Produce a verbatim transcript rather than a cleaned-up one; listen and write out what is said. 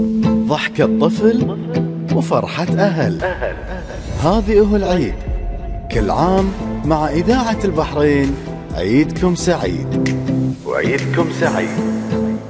ضحكة طفل وفرحة أهل. هذه هو العيد، كل عام مع إذاعة البحرين. عيدكم سعيد وعيدكم سعيد.